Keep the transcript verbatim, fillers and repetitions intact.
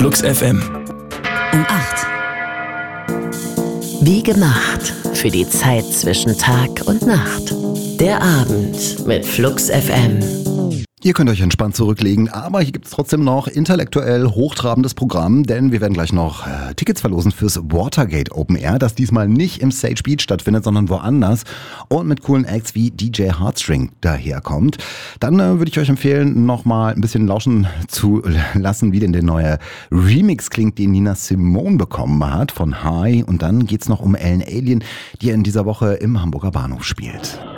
Flux F M. Um acht. Wie gemacht für die Zeit zwischen Tag und Nacht. Der Abend mit Flux F M. Ihr könnt euch entspannt zurücklegen, aber hier gibt es trotzdem noch intellektuell hochtrabendes Programm, denn wir werden gleich noch äh, Tickets verlosen fürs Watergate Open Air, das diesmal nicht im Sage Beach stattfindet, sondern woanders und mit coolen Acts wie D J Heartstring daherkommt. Dann äh, würde ich euch empfehlen, nochmal ein bisschen lauschen zu lassen, wie denn der neue Remix klingt, den Nina Simone bekommen hat von High. Und dann geht's noch um Ellen Alien, die in dieser Woche im Hamburger Bahnhof spielt.